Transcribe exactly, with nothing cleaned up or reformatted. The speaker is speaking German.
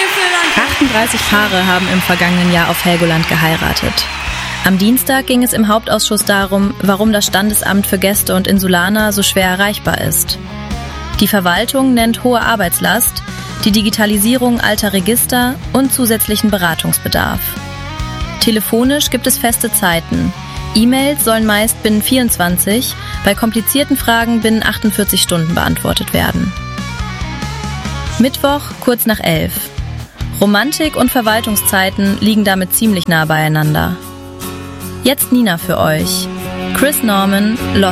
achtunddreißig Paare haben im vergangenen Jahr auf Helgoland geheiratet. Am Dienstag ging es im Hauptausschuss darum, warum das Standesamt für Gäste und Insulaner so schwer erreichbar ist. Die Verwaltung nennt hohe Arbeitslast, die Digitalisierung alter Register und zusätzlichen Beratungsbedarf. Telefonisch gibt es feste Zeiten. E-Mails sollen meist binnen vierundzwanzig, bei komplizierten Fragen binnen achtundvierzig Stunden beantwortet werden. Mittwoch kurz nach elf. Romantik und Verwaltungszeiten liegen damit ziemlich nah beieinander. Jetzt Nina für euch. Chris Norman, Lost